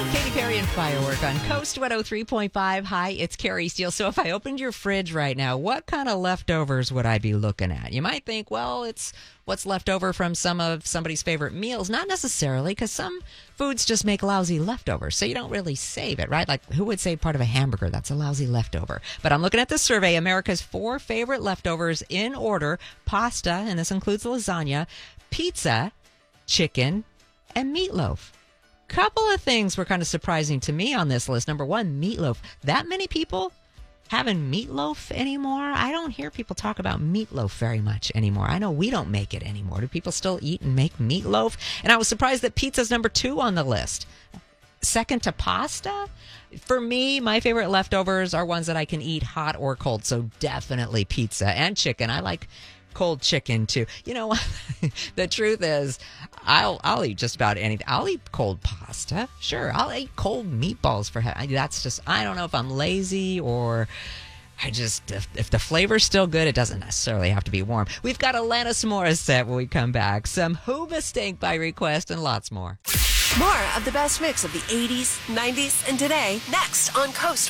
Katy Perry and Firework on Coast 103.5. Hi, it's Carrie Steele. So if I opened your fridge right now, what kind of leftovers would I be looking at? You might think, well, it's what's left over from some of somebody's favorite meals. Not necessarily, because some foods just make lousy leftovers, so you don't really save it, right? Like, who would save part of a hamburger? That's a lousy leftover. But I'm looking at this survey, America's 4 favorite leftovers in order: pasta, and this includes lasagna, pizza, chicken, and meatloaf. Couple of things were kind of surprising to me on this list. Number one, meatloaf. That many people having meatloaf anymore? I don't hear people talk about meatloaf very much anymore. I know we don't make it anymore. Do people still eat and make meatloaf? And I was surprised that pizza's number 2 on the list. Second to pasta? For me, my favorite leftovers are ones that I can eat hot or cold. So definitely pizza and chicken. I like cold chicken too. You know what? The truth is, I'll eat just about anything. I'll eat cold pasta. Sure. I'll eat cold meatballs for that's just, I don't know if I'm lazy or I just, if the flavor's still good, it doesn't necessarily have to be warm. We've got Alanis Morissette when we come back. Some Hoobastank by request and lots more. More of the best mix of the 80s, 90s, and today next on Coast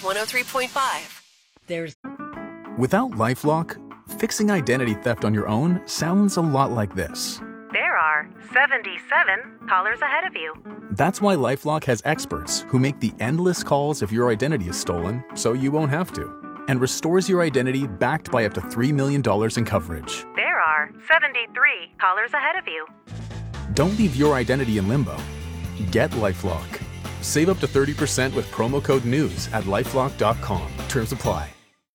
103.5. Without LifeLock, fixing identity theft on your own sounds a lot like this. There are 77 callers ahead of you. That's why LifeLock has experts who make the endless calls if your identity is stolen so you won't have to, and restores your identity backed by up to $3 million in coverage. There are 73 callers ahead of you. Don't leave your identity in limbo. Get LifeLock. Save up to 30% with promo code NEWS at LifeLock.com. Terms apply.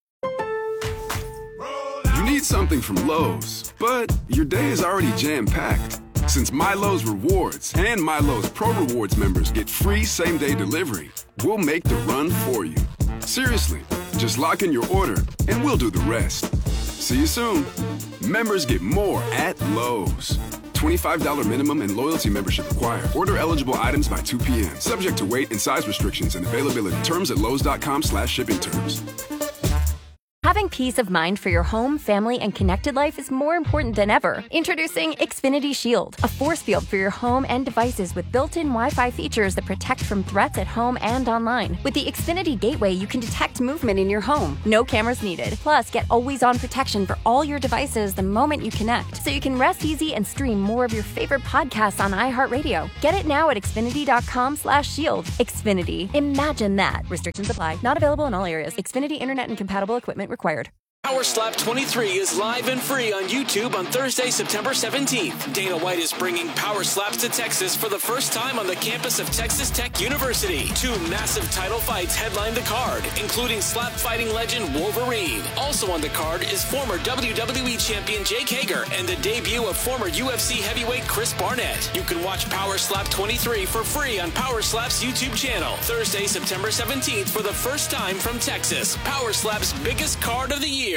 You need something from Lowe's, but your day is already jam-packed. Since MyLowe's Rewards and MyLowe's Pro Rewards members get free same-day delivery, we'll make the run for you. Seriously, just lock in your order and we'll do the rest. See you soon. Members get more at Lowe's. $25 minimum and loyalty membership required. Order eligible items by 2 p.m. Subject to weight and size restrictions and availability. Terms at lowes.com/shipping terms. Having peace of mind for your home, family, and connected life is more important than ever. Introducing Xfinity Shield, a force field for your home and devices with built-in Wi-Fi features that protect from threats at home and online. With the Xfinity Gateway, you can detect movement in your home. No cameras needed. Plus, get always-on protection for all your devices the moment you connect, so you can rest easy and stream more of your favorite podcasts on iHeartRadio. Get it now at Xfinity.com/shield. Xfinity. Imagine that. Restrictions apply. Not available in all areas. Xfinity Internet and compatible equipment required. Power Slap 23 is live and free on YouTube on Thursday, September 17th. Dana White is bringing Power Slaps to Texas for the first time on the campus of Texas Tech University. 2 massive title fights headline the card, including slap fighting legend Wolverine. Also on the card is former WWE champion Jake Hager and the debut of former UFC heavyweight Chris Barnett. You can watch Power Slap 23 for free on Power Slap's YouTube channel. Thursday, September 17th for the first time from Texas. Power Slap's biggest card of the year.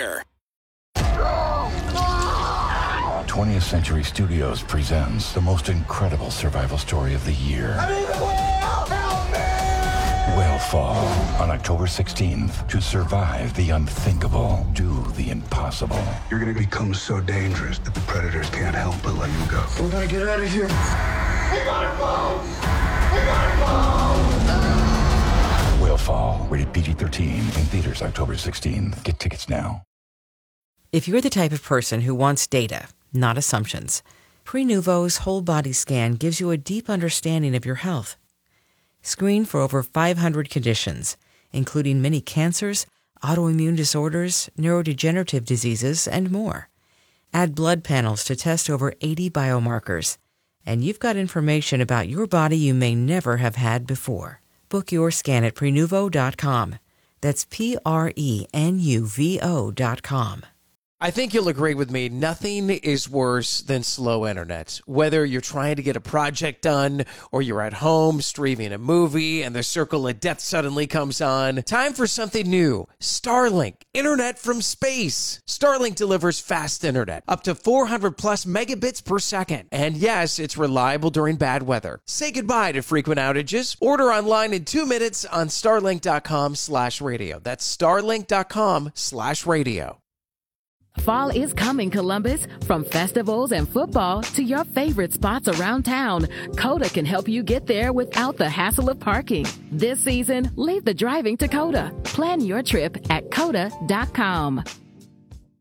20th Century Studios presents the most incredible survival story of the year. I need the whale! Help me! Whalefall on October 16th. To survive the unthinkable, do the impossible. You're gonna become so dangerous that the predators can't help but let you go. We gotta get out of here. We gotta go! We gotta go! Whalefall, rated PG-13, in theaters October 16th. Get tickets now. If you're the type of person who wants data, not assumptions, Prenuvo's whole body scan gives you a deep understanding of your health. Screen for over 500 conditions, including many cancers, autoimmune disorders, neurodegenerative diseases, and more. Add blood panels to test over 80 biomarkers, and you've got information about your body you may never have had before. Book your scan at Prenuvo.com. That's Prenuvo.com. I think you'll agree with me, nothing is worse than slow internet. Whether you're trying to get a project done or you're at home streaming a movie and the circle of death suddenly comes on, time for something new. Starlink, internet from space. Starlink delivers fast internet, up to 400 plus megabits per second. And yes, it's reliable during bad weather. Say goodbye to frequent outages. Order online in 2 minutes on starlink.com/radio. That's starlink.com/radio. Fall is coming, Columbus. From festivals and football to your favorite spots around town, Coda can help you get there without the hassle of parking. This season, leave the driving to Coda. Plan your trip at Coda.com.